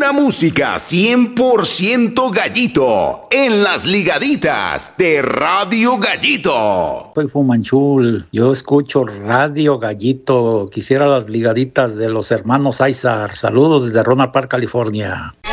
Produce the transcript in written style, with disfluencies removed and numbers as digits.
Pura música 100% Gallito en las ligaditas de Radio Gallito. Soy Fumanchul, yo escucho Radio Gallito. Quisiera las ligaditas de los hermanos Aizar. Saludos desde Ronald Park, California.